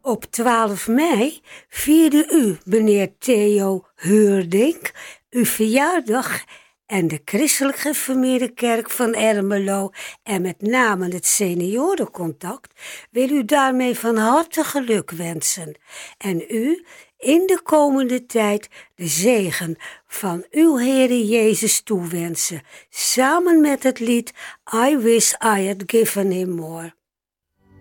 Op 12 mei vierde u, meneer Theo Huurdink, uw verjaardag en de Christelijk Gereformeerde Kerk van Ermelo en met name het seniorencontact wil u daarmee van harte geluk wensen en u in de komende tijd de zegen van uw Heere Jezus toewensen, samen met het lied I Wish I Had Given Him More.